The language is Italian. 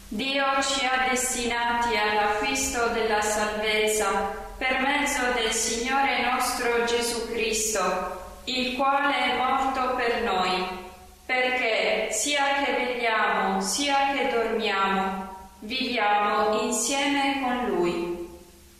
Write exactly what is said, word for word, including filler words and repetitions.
Dio ci ha destinati all'acquisto della salvezza per mezzo del Signore nostro Gesù Cristo, il quale è morto per noi, perché sia che vegliamo sia che dormiamo, viviamo insieme con